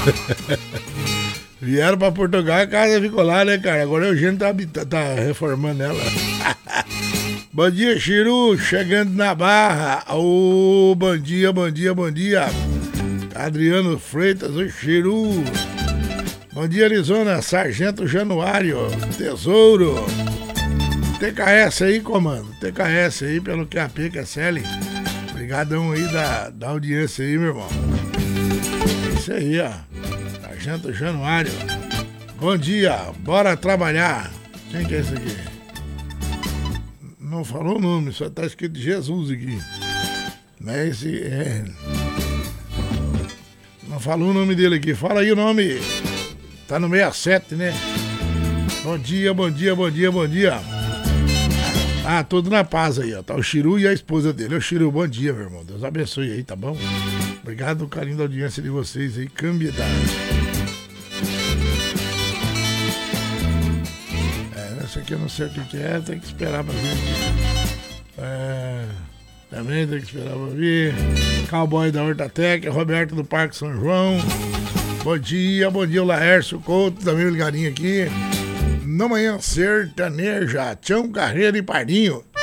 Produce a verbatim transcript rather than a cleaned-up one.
Vieram pra Portugal, a casa ficou lá, né, cara? Agora o Eugênio tá, habita- tá reformando ela. Bom dia, Chiru, chegando na Barra. Ô, bom dia, bom dia, bom dia. Adriano Freitas, o Chiru. Bom dia, Arizona, Sargento Januário, Tesouro. T K S aí, comando. T K S aí pelo Q A P, Q S L. Obrigadão aí da, da audiência aí, meu irmão. É isso aí, ó. Sargento Januário. Bom dia, bora trabalhar. Quem que é esse aqui? Não falou o nome, só tá escrito Jesus aqui. Não é esse. É... Não falou o nome dele aqui. Fala aí o nome. Tá no sessenta e sete, né? Bom dia, bom dia, bom dia, bom dia. Ah, tudo na paz aí, ó. Tá o Chiru e a esposa dele. Ô, Chiru, bom dia, meu irmão. Deus abençoe aí, tá bom? Obrigado pelo carinho da audiência de vocês aí. Cambiedade. É, essa aqui eu não sei o que que é, tem que esperar pra ver. É, também tem que esperar pra ver. Cowboy da Hortatec, Roberto do Parque São João. Bom dia, bom dia, o Laércio Couto, também ligadinho aqui. Na manhã sertaneja, Tião Carreira e Pardinho.